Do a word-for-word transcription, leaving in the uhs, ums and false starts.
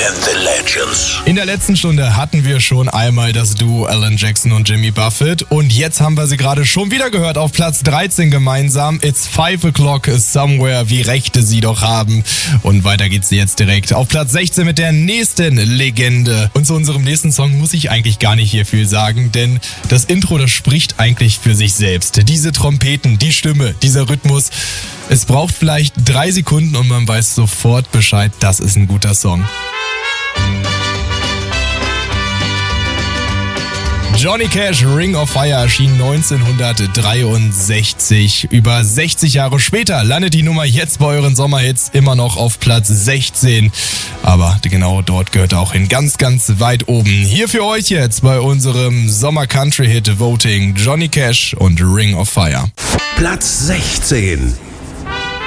and the Legends. In der letzten Stunde hatten wir schon einmal das Duo Alan Jackson und Jimmy Buffett und jetzt haben wir sie gerade schon wieder gehört auf Platz dreizehn gemeinsam. It's five o'clock somewhere, wie Rechte sie doch haben. Und weiter geht's jetzt direkt auf Platz sechzehn mit der nächsten Legende. Und zu unserem nächsten Song muss ich eigentlich gar nicht hier viel sagen, denn das Intro, das spricht eigentlich für sich selbst. Diese Trompeten, die Stimme, dieser Rhythmus. Es braucht vielleicht drei Sekunden und man weiß sofort Bescheid, das ist ein guter Song. Johnny Cash, Ring of Fire, erschien neunzehnhundertdreiundsechzig. Über sechzig Jahre später landet die Nummer jetzt bei euren Sommerhits immer noch auf Platz sechzehn. Aber genau dort gehört er auch hin, ganz, ganz weit oben. Hier für euch jetzt bei unserem Sommer-Country-Hit Voting Johnny Cash und Ring of Fire. Platz sechzehn.